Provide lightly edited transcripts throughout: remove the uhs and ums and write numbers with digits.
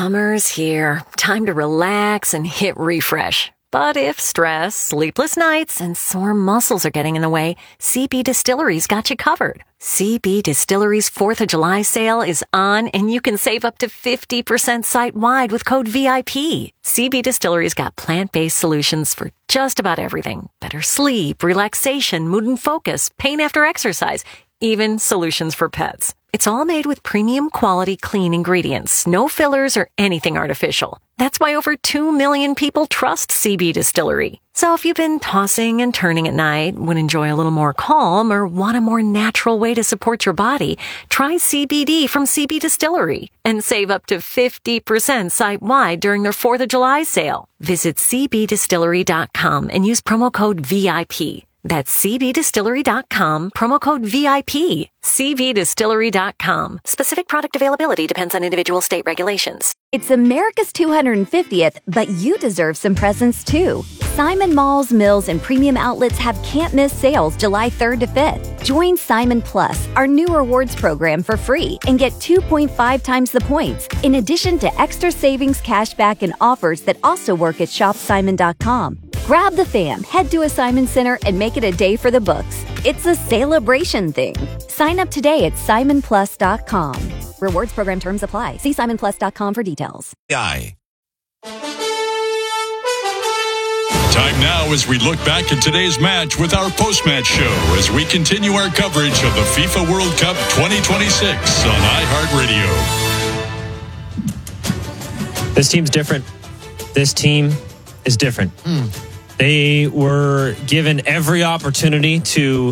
Summer's here. Time to relax and hit refresh. But if stress, sleepless nights, and sore muscles are getting in the way, CB Distillery's got you covered. CB Distillery's 4th of July sale is on, and you can save up to 50% site-wide with code VIP. CB Distillery's got plant-based solutions for just about everything. Better sleep, relaxation, mood and focus, pain after exercise, even solutions for pets. It's all made with premium quality clean ingredients, no fillers or anything artificial. That's why over 2 million people trust CB Distillery. So if you've been tossing and turning at night, would enjoy a little more calm, or want a more natural way to support your body, try CBD from CB Distillery and save up to 50% site-wide during their 4th of July sale. Visit cbdistillery.com and use promo code VIP. That's cbdistillery.com, promo code VIP. cbdistillery.com. Specific product availability depends on individual state regulations. It's America's 250th, but you deserve some presents too. Simon Malls, Mills, and Premium Outlets have can't-miss sales July 3rd to 5th. Join Simon Plus, our new rewards program, for free and get 2.5 times the points, in addition to extra savings, cashback, and offers that also work at shopsimon.com. Grab the fam, head to a Simon Center, and make it a day for the books. It's a celebration thing. Sign up today at simonplus.com. Rewards program terms apply. See simonplus.com for details. Time now as we look back at today's match with our post-match show as we continue our coverage of the FIFA World Cup 2026 on iHeartRadio. This team's different. This team is different. They were given every opportunity to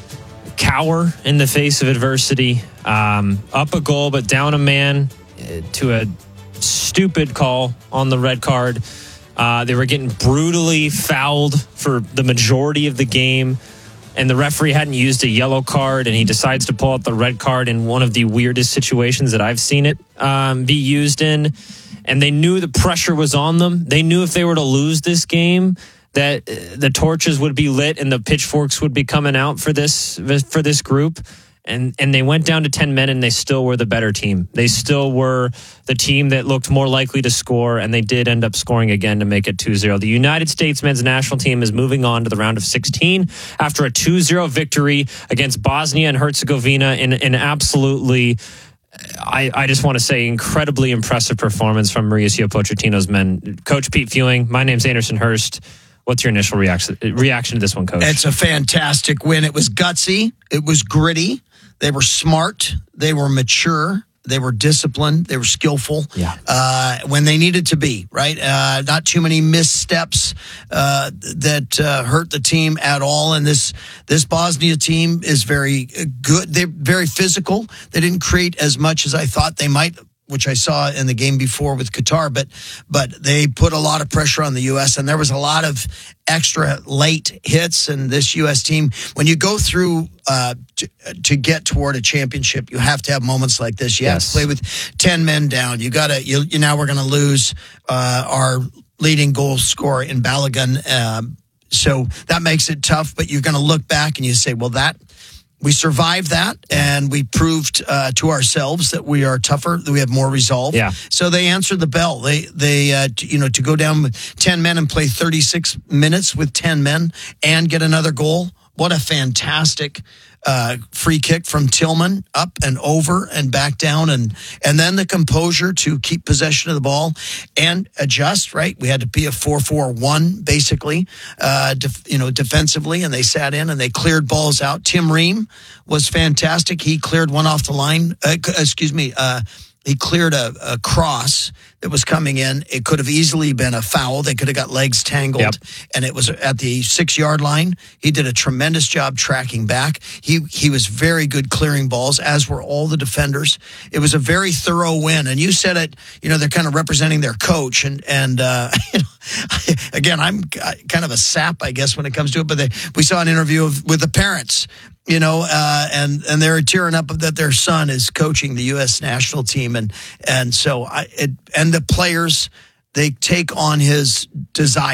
cower in the face of adversity, up a goal but down a man to a stupid call on the red card. They were getting brutally fouled for the majority of the game, and the referee hadn't used a yellow card, and he decides to pull out the red card in one of the weirdest situations that I've seen it be used in. And they knew the pressure was on them. They knew if they were to lose this game, that the torches would be lit and the pitchforks would be coming out for this group. And they went down to 10 men, and they still were the better team. They still were the team that looked more likely to score, and they did end up scoring again to make it 2-0. The United States men's national team is moving on to the round of 16 after a 2-0 victory against Bosnia and Herzegovina in absolutely, I just want to say, incredibly impressive performance from Mauricio Pochettino's men. Coach Pete Fewing, my name's Anderson Hurst. What's your initial reaction to this one, Coach? It's a fantastic win. It was gutsy. It was gritty. They were smart. They were mature. They were disciplined. They were skillful when they needed to be, right? Not too many missteps that hurt the team at all. And this Bosnia team is very good. They're very physical. They didn't create as much as I thought they might, which I saw in the game before with Qatar, but they put a lot of pressure on the U.S., and there was a lot of extra late hits. And this U.S. team, when you go through to get toward a championship, you have to have moments like this. You have to play with 10 men down. You now we're going to lose our leading goal scorer in Balogun. So that makes it tough, but you're going to look back and you say, well, we survived that, and we proved to ourselves that we are tougher, that we have more resolve. Yeah. So they answered the bell. They to go down with 10 men and play 36 minutes with 10 men and get another goal. What a fantastic free kick from Tillman, up and over and back down, and then the composure to keep possession of the ball and adjust, right? We had to be a 4-4-1 basically, defensively, and they sat in and they cleared balls out. Tim Ream was fantastic. He cleared one off the line. He cleared a cross that was coming in. It could have easily been a foul. They could have got legs tangled, and it was at the 6-yard line. He did a tremendous job tracking back. He was very good clearing balls, as were all the defenders. It was a very thorough win. And you said it, they're kind of representing their coach. And again, I'm kind of a sap, I guess, when it comes to it. But we saw an interview with the parents, and they're tearing up that their son is coaching the U.S. national team. And so the players, they take on his desire.